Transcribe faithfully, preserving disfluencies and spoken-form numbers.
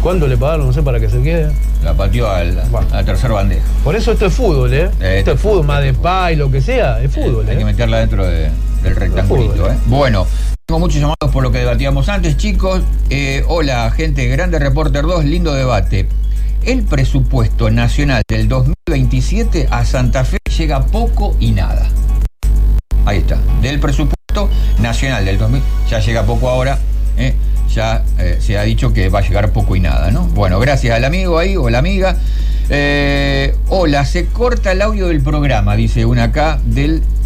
¿Cuánto le pagaron? No sé, para que se quede. La pateó al, bueno. a la tercera bandeja. Por eso esto es fútbol, ¿eh? eh esto es fútbol, más de pay, lo que sea, es fútbol. Hay ¿eh? que meterla dentro de, del rectangulito, fútbol, ¿eh? Bueno, tengo muchos llamados por lo que debatíamos antes, chicos. Eh, hola, gente, grande Reporter dos, lindo debate. El presupuesto nacional del dos mil veintisiete a Santa Fe llega poco y nada. Ahí está. Del presupuesto nacional del dos mil, ya llega poco ahora, ¿eh? Ya eh, se ha dicho que va a llegar poco y nada, ¿no? Bueno, gracias al amigo ahí o la amiga. Eh, hola, se corta el audio del programa, dice una acá del